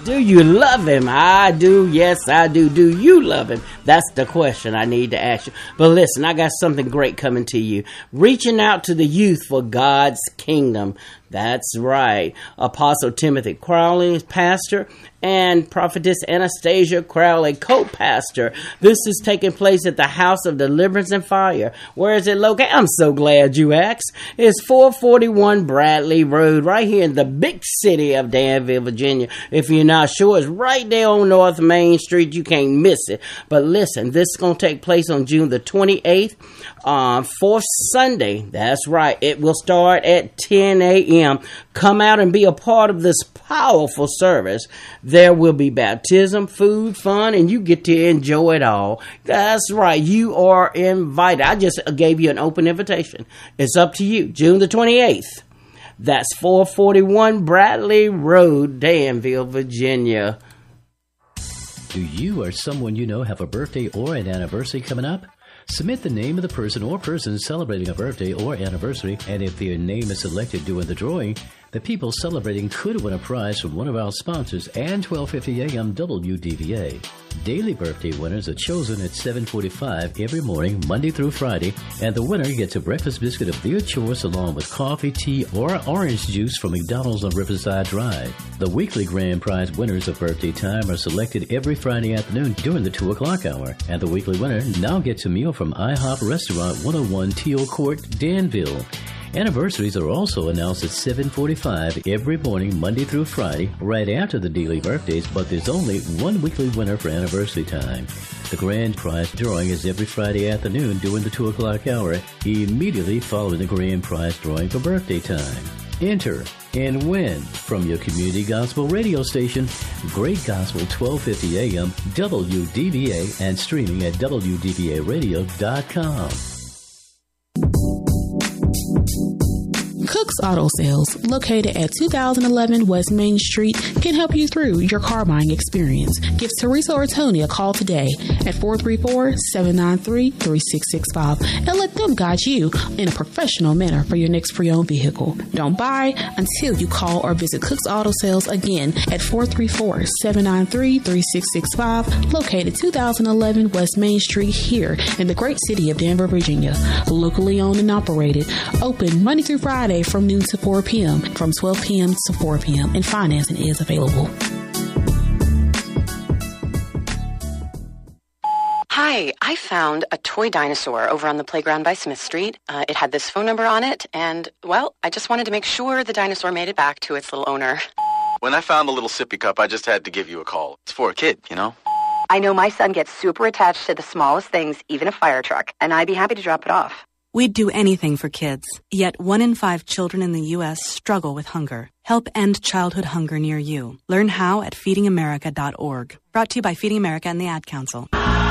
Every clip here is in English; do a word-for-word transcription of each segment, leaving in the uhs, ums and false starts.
Do you love him? I do. Yes, I do. Do you love him? That's the question I need to ask you. But listen, I got something great coming to you. Reaching out to the youth for God's kingdom. That's right. Apostle Timothy Crowley, pastor, and prophetess Anastasia Crowley, co-pastor. This is taking place at the House of Deliverance and Fire. Where is it located? I'm so glad you asked. It's four forty-one Bradley Road, right here in the big city of Danville, Virginia. If you're not sure, it's right there on North Main Street. You can't miss it. But listen, this is going to take place on June the twenty-eighth, uh, fourth Sunday. That's right. It will start at ten a.m. Come out and be a part of this powerful service. There will be baptism, food, fun, and you get to enjoy it all. That's right. You are invited. I just gave you an open invitation. It's up to you. June the twenty-eighth. That's four forty-one Bradley Road, Danville, Virginia. Do you or someone you know have a birthday or an anniversary coming up? Submit the name of the person or persons celebrating a birthday or anniversary, and if their name is selected during the drawing, the people celebrating could win a prize from one of our sponsors and twelve fifty a.m. W D V A. Daily birthday winners are chosen at seven forty-five every morning, Monday through Friday, and the winner gets a breakfast biscuit of their choice along with coffee, tea, or orange juice from McDonald's on Riverside Drive. The weekly grand prize winners of birthday time are selected every Friday afternoon during the two o'clock hour, and the weekly winner now gets a meal from IHOP Restaurant one oh one Teal Court, Danville. Anniversaries are also announced at seven forty-five every morning, Monday through Friday, right after the daily birthdays, but there's only one weekly winner for anniversary time. The grand prize drawing is every Friday afternoon during the two o'clock hour, immediately following the grand prize drawing for birthday time. Enter and win from your community gospel radio station, Great Gospel twelve fifty a.m. W D V A, and streaming at W D V A radio dot com. Cook's Auto Sales, located at two thousand eleven West Main Street, can help you through your car buying experience. Give Teresa or Tony a call today at four three four, seven nine three, three six six five and let them guide you in a professional manner for your next pre-owned vehicle. Don't buy until you call or visit Cook's Auto Sales again at four three four, seven nine three, three six six five, located two thousand eleven West Main Street here in the great city of Danville, Virginia. Locally owned and operated, open Monday through Friday from noon to four p.m., from twelve p.m. to four p.m., and financing is available. Hi, I found a toy dinosaur over on the playground by Smith Street. Uh, it had this phone number on it, and, well, I just wanted to make sure the dinosaur made it back to its little owner. When I found the little sippy cup, I just had to give you a call. It's for a kid, you know? I know my son gets super attached to the smallest things, even a fire truck, and I'd be happy to drop it off. We'd do anything for kids, yet one in five children in the U S struggle with hunger. Help end childhood hunger near you. Learn how at feeding america dot org. Brought to you by Feeding America and the Ad Council.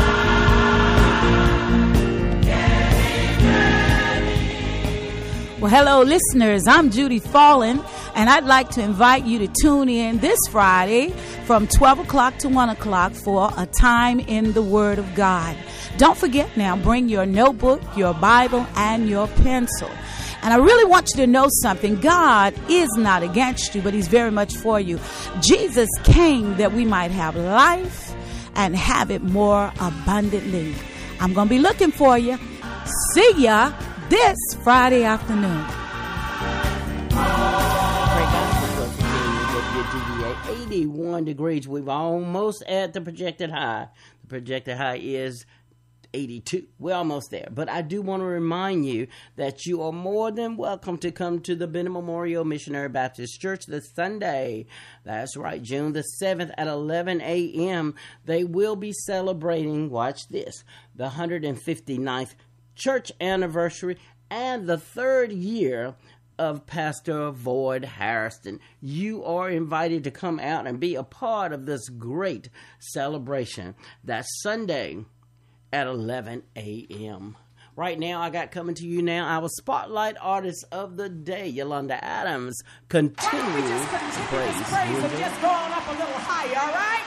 Well, hello, listeners. I'm Judy Fallon, and I'd like to invite you to tune in this Friday from twelve o'clock to one o'clock for A Time in the Word of God. Don't forget now, bring your notebook, your Bible, and your pencil. And I really want you to know something. God is not against you, but he's very much for you. Jesus came that we might have life and have it more abundantly. I'm going to be looking for you. See ya this Friday afternoon. eighty-one degrees. We've almost at the projected high. The projected high is eighty-two. We're almost there. But I do want to remind you that you are more than welcome to come to the Benham Memorial Missionary Baptist Church this Sunday. That's right, June the seventh at eleven a.m. They will be celebrating, watch this, the one hundred fifty-ninth church anniversary and the third year of Pastor Void Harrison. You are invited to come out and be a part of this great celebration. That's Sunday at eleven a.m. Right now, I got coming to you now our Spotlight Artist of the Day, Yolanda Adams. Continue, oh, we just continue to praise. praise and just going up a little higher, all right?